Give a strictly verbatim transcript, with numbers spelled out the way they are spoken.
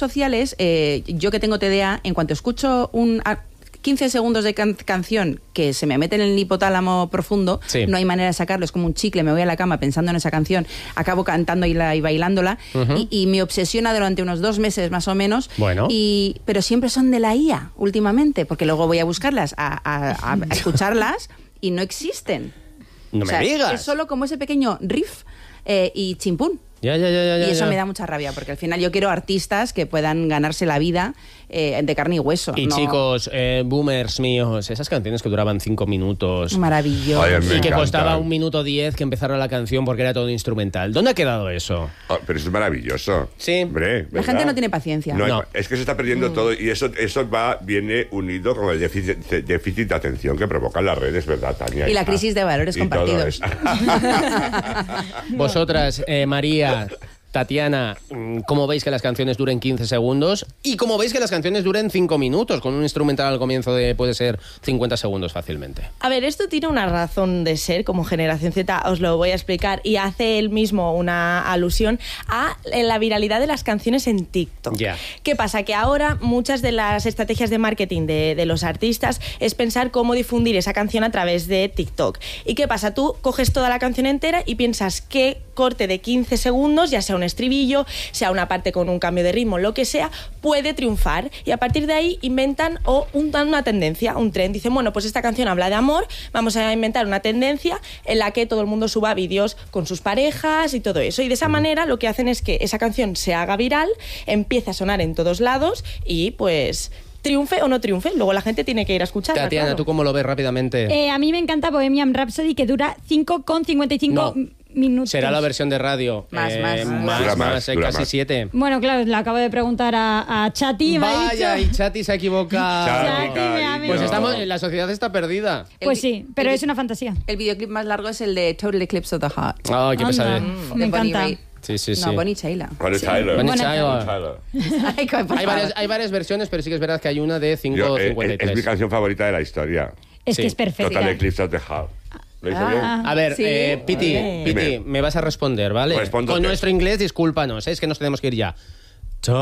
sociales, eh, yo que tengo T D A, en cuanto escucho un... A, quince segundos de can- canción que se me mete en el hipotálamo profundo, sí. no hay manera de sacarlo, es como un chicle, me voy a la cama pensando en esa canción, acabo cantando y, la, y bailándola, uh-huh. y, y me obsesiona durante unos dos meses más o menos, bueno. y, pero siempre son de la I A últimamente, porque luego voy a buscarlas, a, a, a escucharlas y no existen. No o sea, me digas. Es solo como ese pequeño riff eh, y chimpún. Ya, ya, ya, ya, y eso ya. me da mucha rabia, porque al final yo quiero artistas que puedan ganarse la vida eh, de carne y hueso. Y no... chicos, eh, boomers míos, esas canciones que duraban cinco minutos. Maravilloso. Ay, y que costaba un minuto diez que empezara la canción porque era todo instrumental. ¿Dónde ha quedado eso? Oh, pero eso es maravilloso. Sí. Hombre, la gente no tiene paciencia. No, hay, no. Es que se está perdiendo mm. todo y eso, eso va, viene unido con el déficit, déficit de atención que provocan las redes, ¿verdad, Tania? Y la crisis de valores compartidos. Vosotras, eh, María... Tatiana, ¿cómo veis que las canciones duren quince segundos? ¿Y cómo veis que las canciones duren cinco minutos? Con un instrumental al comienzo de puede ser cincuenta segundos fácilmente. A ver, esto tiene una razón de ser, como Generación Z os lo voy a explicar, y hace él mismo una alusión a la viralidad de las canciones en TikTok. Yeah. ¿Qué pasa? Que ahora muchas de las estrategias de marketing de, de los artistas es pensar cómo difundir esa canción a través de TikTok. ¿Y qué pasa? Tú coges toda la canción entera y piensas qué corte de quince segundos, ya sea un estribillo, sea una parte con un cambio de ritmo, lo que sea, puede triunfar. Y a partir de ahí inventan o un, una tendencia, un trend. Dicen, bueno, pues esta canción habla de amor, vamos a inventar una tendencia en la que todo el mundo suba vídeos con sus parejas y todo eso. Y de esa manera lo que hacen es que esa canción se haga viral, empiece a sonar en todos lados y pues... triunfe o no triunfe, luego la gente tiene que ir a escucharla. Tatiana, claro. ¿tú cómo lo ves rápidamente? Eh, a mí me encanta Bohemian Rhapsody, que dura cinco con cincuenta y cinco no. minutos. Será la versión de radio. Más, eh, más. Más, Dura más, más, eh, dura casi más. siete. Bueno, claro, le acabo de preguntar a, a Chati. me ha Vaya, dicho- y Chati se ha equivocado. Chati, me ha- Pues no. estamos, la sociedad está perdida. Pues El- sí, pero el- es una fantasía. El videoclip más largo es el de Total Eclipse of the Heart. Ay, qué Anda. pesadez. Mm, de me Bonnie encanta. Raitt. Sí, sí, sí. No, Bonnie Tyler. Bonnie Tyler. Bonnie Bonnie Tyler. Tyler. Ay, por Hay favor. varias, hay varias versiones, pero sí que es verdad que hay una de Yo, eh, cinco cincuenta y es, es mi tres. canción favorita de la historia. Es Sí, que es perfecta. Total Eclipse of the Heart. ¿Lo hice Ah. bien? A ver, Sí. eh, Piti, Vale. Piti, Dime. me vas a responder, ¿vale? Respóndote. Con nuestro inglés, discúlpanos, ¿eh? Es que nos tenemos que ir ya.